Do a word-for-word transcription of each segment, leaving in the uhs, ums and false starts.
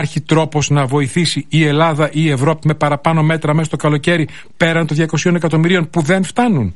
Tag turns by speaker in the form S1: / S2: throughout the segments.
S1: Υπάρχει τρόπος να βοηθήσει η Ελλάδα ή η Ευρώπη με παραπάνω μέτρα μέσα στο καλοκαίρι πέραν των διακοσίων εκατομμυρίων που δεν φτάνουν?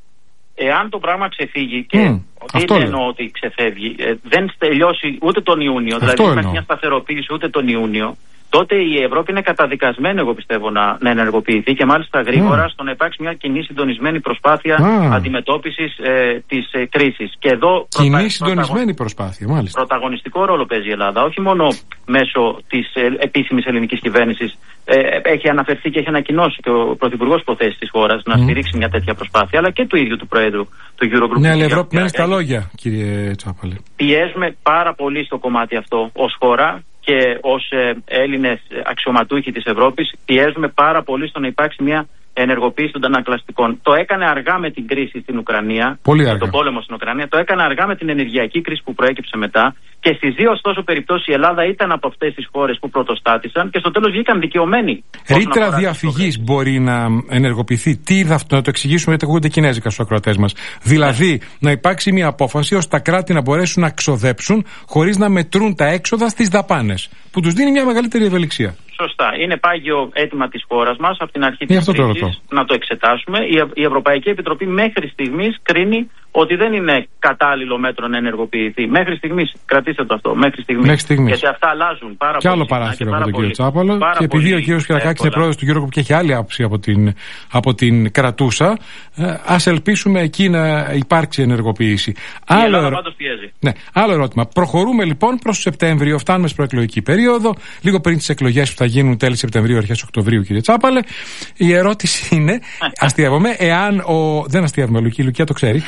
S2: Εάν το πράγμα ξεφύγει, και
S1: mm,
S2: δεν εννοώ ότι ξεφεύγει, ε, δεν τελειώσει ούτε τον Ιούνιο, αυτό δηλαδή δεν υπάρχει μια σταθεροποίηση ούτε τον Ιούνιο, τότε η Ευρώπη είναι καταδικασμένη, εγώ πιστεύω, να, να ενεργοποιηθεί και μάλιστα γρήγορα mm. στο να υπάρξει μια κοινή συντονισμένη προσπάθεια mm. αντιμετώπισης ε, της ε, κρίσης. Και εδώ
S1: κοινή
S2: πρωτα...
S1: συντονισμένη
S2: πρωταγων...
S1: προσπάθεια, μάλιστα.
S2: Πρωταγωνιστικό ρόλο παίζει η Ελλάδα, όχι μόνο μέσω της ε, επίσημης ελληνικής κυβέρνησης. Ε, έχει αναφερθεί και έχει ανακοινώσει και ο Πρωθυπουργός προθέσεις της χώρας mm. να στηρίξει μια τέτοια προσπάθεια, αλλά και του ίδιου του Προέδρου του Eurogroup.
S1: Ναι, αλλά η Ευρώπη μένει στα λόγια, κύριε Τσάπαλε.
S2: Πιέζουμε πάρα πολύ στο κομμάτι αυτό ως χώρα. Και ως ε, Έλληνες αξιωματούχοι της Ευρώπης πιέζουμε πάρα πολύ στο να υπάρξει μια ενεργοποίηση των αντανακλαστικών. Το έκανε αργά με την κρίση στην Ουκρανία, με τον πόλεμο στην Ουκρανία, το έκανε αργά με την ενεργειακή κρίση που προέκυψε μετά. Και στις δύο ωστόσο περιπτώσεις η Ελλάδα ήταν από αυτές τις χώρες που πρωτοστάτησαν και στο τέλος βγήκαν δικαιωμένοι.
S1: Ρήτρα διαφυγής μπορεί να ενεργοποιηθεί. Τι είδα αυτό, να το εξηγήσουμε, γιατί ακούγονται κινέζικα στους ακροατές μας. Δηλαδή, yeah. να υπάρξει μια απόφαση ώστε τα κράτη να μπορέσουν να ξοδέψουν χωρίς να μετρούν τα έξοδα στις δαπάνες, που τους δίνει μια μεγαλύτερη ευελιξία.
S2: Σωστά. Είναι πάγιο αίτημα της χώρας μας από την αρχή της κρίσης να το εξετάσουμε. Η, η Ευρωπαϊκή Επιτροπή μέχρι στιγμής κρίνει ότι δεν είναι κατάλληλο μέτρο να ενεργοποιηθεί. Μέχρι στιγμής, κρατήστε το αυτό, μέχρι στιγμής.
S1: Μέχρι στιγμής.
S2: Γιατί αυτά αλλάζουν πάρα
S1: και
S2: πολύ.
S1: Άλλο παράθυρο από τον κύριο Τσάπαλο. Και επειδή ο κύριος Κυριακάκης είναι πρόεδρος του Eurogroup και έχει άλλη άποψη από την, από την κρατούσα, ε, ας ελπίσουμε εκεί να υπάρξει ενεργοποίηση.
S2: Η
S1: άλλο,
S2: Ελλάδα
S1: ερω...
S2: πάντως πιέζει.
S1: Ναι, άλλο ερώτημα. Προχωρούμε λοιπόν προς Σεπτέμβριο, φτάνουμε στην προεκλογική περίοδο, λίγο πριν τις εκλογές που θα γίνουν τέλη Σεπτεμβρίου, αρχές Οκτωβρίου, κύριε Τσάπαλε. Η ερώτηση είναι, αστείευομαι, εάν ο. Δεν αστείευομαι, Λουκή, η Λουκία το ξέρει.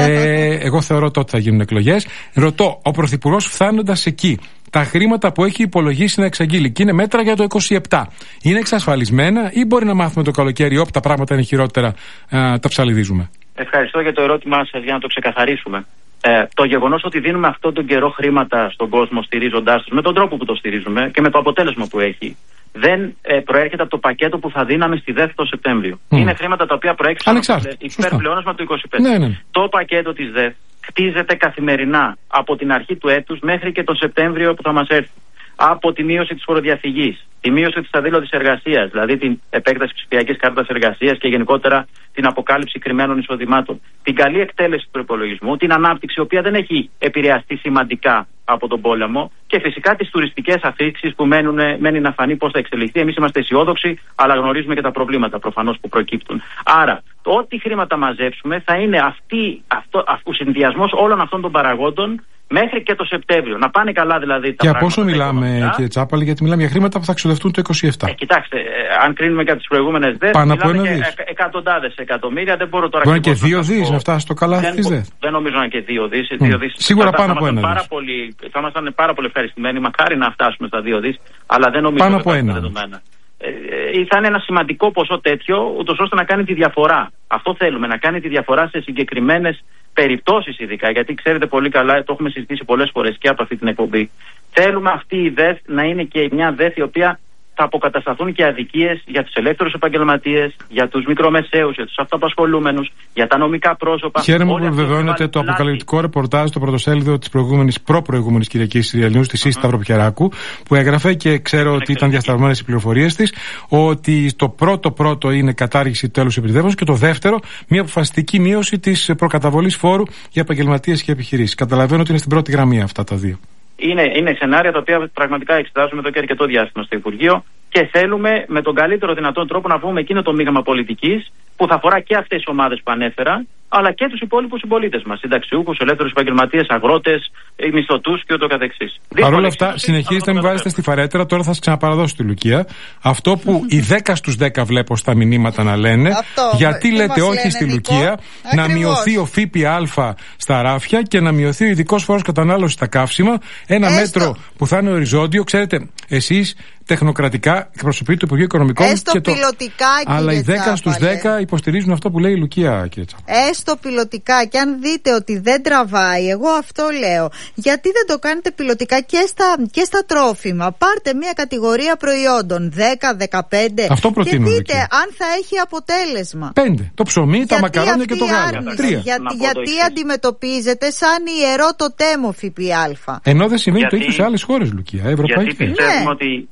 S1: ε, εγώ θεωρώ τότε θα γίνουν εκλογές. Ρωτώ, ο Πρωθυπουργός φτάνοντας εκεί, τα χρήματα που έχει υπολογίσει να εξαγγείλει, και είναι μέτρα για το είκοσι επτά, είναι εξασφαλισμένα ή μπορεί να μάθουμε το καλοκαίρι, όπου τα πράγματα είναι χειρότερα, α, τα ψαλιδίζουμε?
S2: Ευχαριστώ για το ερώτημά σας, για να το ξεκαθαρίσουμε. Ε, το γεγονός ότι δίνουμε αυτόν τον καιρό χρήματα στον κόσμο στηρίζοντάς τους με τον τρόπο που το στηρίζουμε και με το αποτέλεσμα που έχει, δεν ε, προέρχεται από το πακέτο που θα δίναμε στη ΔΕΘ το Σεπτέμβριο. Mm. Είναι χρήματα τα οποία προέκυψαν από το υπερπλεόνασμα του είκοσι πέντε.
S1: Ναι, ναι.
S2: Το πακέτο της ΔΕΘ χτίζεται καθημερινά από την αρχή του έτους μέχρι και τον Σεπτέμβριο που θα μας έρθει. Από τη μείωση της φοροδιαφυγής, τη μείωση της αδήλωτης εργασίας, δηλαδή την επέκταση ψηφιακής κάρτας εργασίας και γενικότερα την αποκάλυψη κρυμμένων εισοδημάτων, την καλή εκτέλεση του προϋπολογισμού, την ανάπτυξη, η οποία δεν έχει επηρεαστεί σημαντικά από τον πόλεμο, και φυσικά τις τουριστικές αφήξεις που μένουν, μένει να φανεί πώς θα εξελιχθεί. Εμείς είμαστε αισιόδοξοι, αλλά γνωρίζουμε και τα προβλήματα προφανώς που προκύπτουν. Άρα, ό,τι χρήματα μαζέψουμε θα είναι αυτή, αυτό, ο συνδυασμός όλων αυτών των παραγόντων μέχρι και το Σεπτέμβριο. Να πάνε καλά δηλαδή τα
S1: και
S2: πράγματα.
S1: Και από πόσο μιλάμε, κύριε Τσάπαλη, γιατί μιλάμε για χρήματα που θα ξοδευτούν το είκοσι επτά.
S2: Ε, κοιτάξτε, ε, αν κρίνουμε και από τις προηγούμενες ΔΕΘ, μιλάμε για ε, εκατοντάδες εκατομμύρια. Δεν μπορώ τώρα.
S1: Μπορεί και δύο δις να φτάσει στο καλάθι της ΔΕΘ.
S2: Δεν νομίζω να είναι και δύο δις.
S1: Mm. Σίγουρα θα, πάνω θα από ένα
S2: πάρα πολύ, θα ήμασταν πάρα πολύ ευχαριστημένοι, μακάρι να φτάσουμε στα δύο δις, αλλά δεν νομίζω
S1: πάνω
S2: ότι
S1: από ένα.
S2: δεδομένα. Ε, ε, θα είναι ένα σημαντικό ποσό τέτοιο, ούτως ώστε να κάνει τη διαφορά. Αυτό θέλουμε, να κάνει τη διαφορά σε συγκεκριμένες περιπτώσεις ειδικά, γιατί ξέρετε πολύ καλά, το έχουμε συζητήσει πολλές φορές και από αυτή την εκπομπή. Θέλουμε αυτή η ΔΕΘ να είναι και μια ΔΕΘ η οποία θα αποκατασταθούν και αδικίες για τους ελεύθερους επαγγελματίες, για τους μικρομεσαίους, για τους αυτοαπασχολούμενους, για τα νομικά πρόσωπα.
S1: Χαίρομαι που επιβεβαιώνεται το αποκαλυπτικό ρεπορτάζ στο πρωτοσέλιδο της προηγούμενης, προ-προηγούμενης Κυριακής της Real News, της Ίση Σταυροπιεράκου, που έγραφε, και ξέρω ότι ήταν διασταυρωμένες οι πληροφορίες της, ότι το πρώτο-πρώτο είναι κατάργηση τέλους επιτιδεύματος και το δεύτερο, μια αποφασιστική μείωση της προκαταβολής φόρου για επαγγελματίες και επιχειρήσεις. Καταλαβαίνω ότι είναι στην πρώτη γραμμή αυτά τα δύο.
S2: Είναι, είναι σενάρια τα οποία πραγματικά εξετάζουμε εδώ και αρκετό διάστημα στο Υπουργείο και θέλουμε με τον καλύτερο δυνατόν τρόπο να βρούμε εκείνο το μείγμα πολιτικής που θα αφορά και αυτές τις ομάδες που ανέφερα, αλλά και τους υπόλοιπους συμπολίτες μας, συνταξιούχους, ελεύθερους επαγγελματίες, αγρότες, μισθωτούς και ούτω καθεξής.
S1: Παρ' όλα αυτά, συνεχίζετε να μην βάζετε στη φαρέτρα, τώρα θα σας ξαναπαραδώσω τη Λουκία. Αυτό που οι δέκα στους δέκα βλέπω στα μηνύματα να λένε, αυτό, γιατί λέτε όχι στη Λουκία, να μειωθεί ο ΦΠΑ στα ράφια και να μειωθεί ο ειδικός φόρος κατανάλωσης στα καύσιμα, ένα Έστω. μέτρο που θα είναι οριζόντιο. Ξέρετε, εσείς τεχνοκρατικά εκπροσωπεί το Υπουργείο Οικονομικών.
S3: Έστω
S1: και το...
S3: πιλωτικά, κύριε
S1: Αλλά οι δέκα στους
S3: Τσάπαλε.
S1: δέκα υποστηρίζουν αυτό που λέει η Λουκία, κύριε Τσάπαλε.
S3: Έστω πιλωτικά, και αν δείτε ότι δεν τραβάει, εγώ αυτό λέω. Γιατί δεν το κάνετε πιλωτικά και στα, και στα τρόφιμα? Πάρτε μια κατηγορία προϊόντων, δέκα, δεκαπέντε.
S1: Αυτό
S3: και
S1: προτείνω,
S3: δείτε
S1: Λουκία.
S3: αν θα έχει αποτέλεσμα.
S1: Πέντε. Το ψωμί,
S3: Γιατί
S1: τα μακαρόνια και το γάλα.
S3: άρνηση,
S1: Τρία.
S3: Για, γιατί αντιμετωπίζεται σαν ιερό το τέμο ΦΠΑ.
S1: Ενώ δεν συμβαίνει
S2: Γιατί...
S1: το ίδιο σε άλλες χώρες, Λουκία. Ευρωπαϊκή.
S2: Γιατί πιστεύουμε
S3: Ναι.
S2: ότι